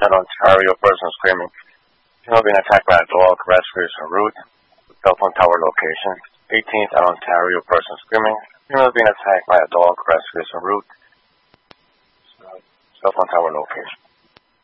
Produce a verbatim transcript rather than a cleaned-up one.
eighteenth at Ontario, person screaming. Female being attacked by a dog, rescues en route. Cell phone tower location. eighteenth at Ontario, person screaming. Female being attacked by a dog, rescues en route. Cell phone tower location.